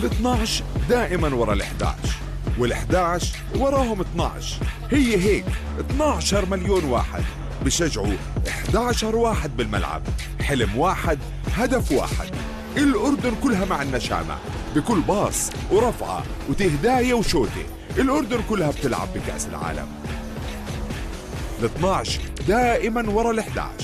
ال12 دائما ورا ال11 وال11 وراهم 12. هي هيك 12 مليون واحد بشجعوا 11 واحد بالملعب. حلم واحد، هدف واحد. الأردن كلها مع النشامة بكل باص ورفعة وتهداية وشوتة. الأردن كلها بتلعب بكأس العالم. ال12 دائما ورا ال11.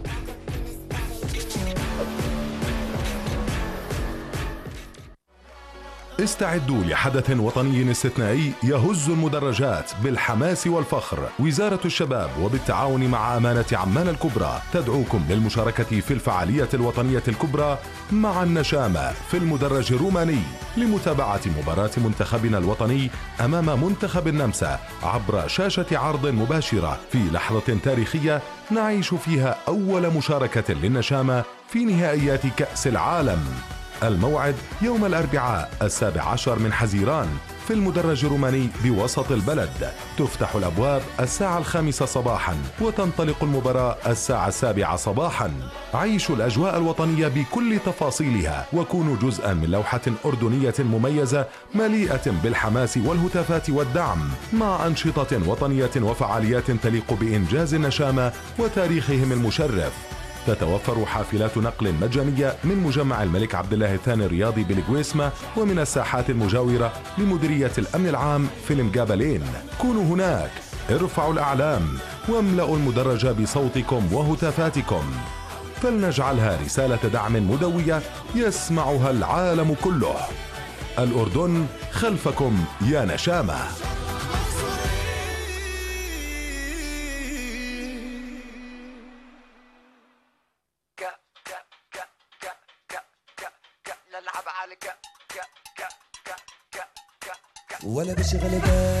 استعدوا لحدث وطني استثنائي يهز المدرجات بالحماس والفخر. وزارة الشباب وبالتعاون مع أمانة عمان الكبرى تدعوكم للمشاركة في الفعالية الوطنية الكبرى مع النشامة في المدرج الروماني لمتابعة مباراة منتخبنا الوطني أمام منتخب النمسا عبر شاشة عرض مباشرة في لحظة تاريخية نعيش فيها أول مشاركة للنشامة في نهائيات كأس العالم. الموعد يوم الأربعاء 17 من حزيران في المدرج الروماني بوسط البلد. تفتح الأبواب الساعة 5 صباحا وتنطلق المباراة الساعة 7 صباحا. عيشوا الأجواء الوطنية بكل تفاصيلها وكونوا جزءا من لوحة أردنية مميزة مليئة بالحماس والهتافات والدعم مع أنشطة وطنية وفعاليات تليق بإنجاز النشامة وتاريخهم المشرف. تتوفر حافلات نقل مجانية من مجمع الملك عبد الله الثاني الرياضي بالقويسمة ومن الساحات المجاورة لمديرية الأمن العام في المقابلين. كونوا هناك، ارفعوا الأعلام واملأوا المدرج بصوتكم وهتافاتكم، فلنجعلها رسالة دعم مدوية يسمعها العالم كله. الأردن خلفكم يا نشامة. ولا بشغل بال